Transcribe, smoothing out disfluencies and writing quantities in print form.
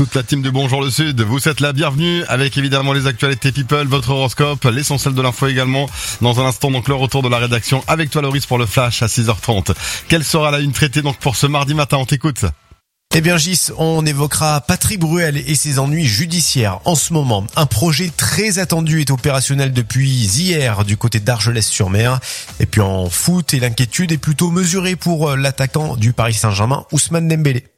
Toute la team de Bonjour le Sud, vous êtes la bienvenue avec évidemment les actualités people, votre horoscope, l'essentiel de l'info également. Dans un instant, donc le retour de la rédaction avec toi Loris pour le flash à 6h30. Quelle sera la une traitée donc pour ce mardi matin? On t'écoute. Eh bien Gis, on évoquera Patrick Bruel et ses ennuis judiciaires. En ce moment, un projet très attendu est opérationnel depuis hier du côté d'Argelès-sur-Mer. Et puis en foot, et l'inquiétude est plutôt mesurée pour l'attaquant du Paris Saint-Germain, Ousmane Dembélé.